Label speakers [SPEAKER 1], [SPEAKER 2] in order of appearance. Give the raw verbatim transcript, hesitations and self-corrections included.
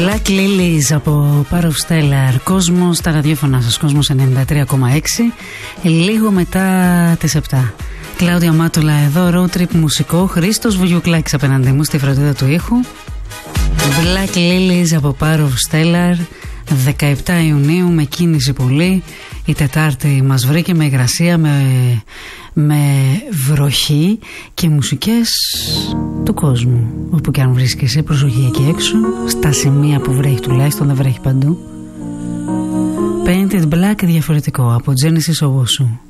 [SPEAKER 1] Black Lilies από Part of Stellar. Κόσμος στα ραδιόφωνα σας, Κόσμος ενενήντα τρία κόμμα έξι, λίγο μετά τις επτά. Κλάουδια Μάτουλα εδώ, road trip μουσικό. Χρήστος Βουγιουκλάκης απέναντι μου στη φροντίδα του ήχου. Black Lilies από Part of Stellar. δεκαεπτά Ιουνίου με κίνηση πολύ. Η Τετάρτη μας βρήκε με υγρασία, με, με βροχή και μουσικές του κόσμου. Όπου και αν βρίσκεσαι, προσοχή εκεί έξω, στα σημεία που βρέχει τουλάχιστον, δεν βρέχει παντού. Painted Black διαφορετικό από Genesis Owusu.